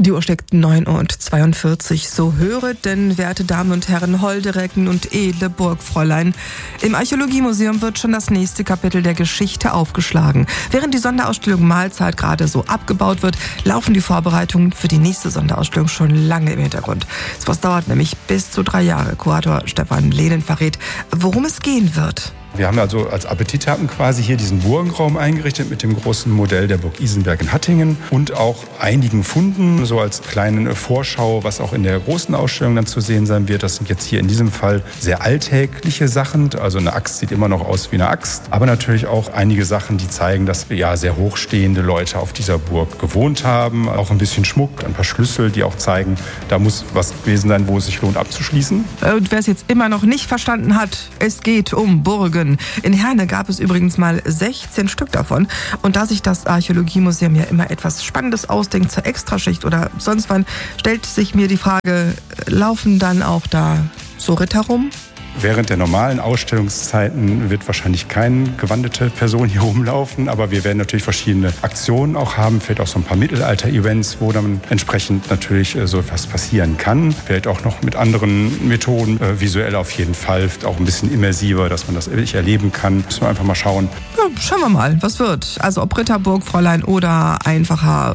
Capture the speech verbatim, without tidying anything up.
Die Uhr schlägt neun Uhr zweiundvierzig. So höret denn, werte Damen und Herren, holde Recken und edle Burgfräulein. Im Archäologiemuseum wird schon das nächste Kapitel der Geschichte aufgeschlagen. Während die Sonderausstellung Mahlzeit gerade so abgebaut wird, laufen die Vorbereitungen für die nächste Sonderausstellung schon lange im Hintergrund. Das dauert nämlich bis zu drei Jahre. Kurator Stefan Lehnen verrät, worum es gehen wird. Wir haben also als Appetithappen quasi hier diesen Burgenraum eingerichtet mit dem großen Modell der Burg Isenberg in Hattingen und auch einigen Funden, so als kleine Vorschau, was auch in der großen Ausstellung dann zu sehen sein wird. Das sind jetzt hier in diesem Fall sehr alltägliche Sachen, also eine Axt sieht immer noch aus wie eine Axt, aber natürlich auch einige Sachen, die zeigen, dass ja sehr hochstehende Leute auf dieser Burg gewohnt haben. Auch ein bisschen Schmuck, ein paar Schlüssel, die auch zeigen, da muss was gewesen sein, wo es sich lohnt abzuschließen. Und wer es jetzt immer noch nicht verstanden hat, es geht um Burgen. In Herne gab es übrigens mal sechzehn Stück davon. Und da sich das Archäologiemuseum ja immer etwas Spannendes ausdenkt zur Extraschicht oder sonst wann, stellt sich mir die Frage, laufen dann auch da so Ritter rum? Während der normalen Ausstellungszeiten wird wahrscheinlich keine gewandete Person hier rumlaufen, aber wir werden natürlich verschiedene Aktionen auch haben, vielleicht auch so ein paar Mittelalter-Events, wo dann entsprechend natürlich so etwas passieren kann. Vielleicht auch noch mit anderen Methoden, äh, visuell auf jeden Fall, auch ein bisschen immersiver, dass man das wirklich erleben kann. Müssen wir einfach mal schauen. Ja, schauen wir mal, was wird. Also ob Ritterburg, Fräulein oder einfacher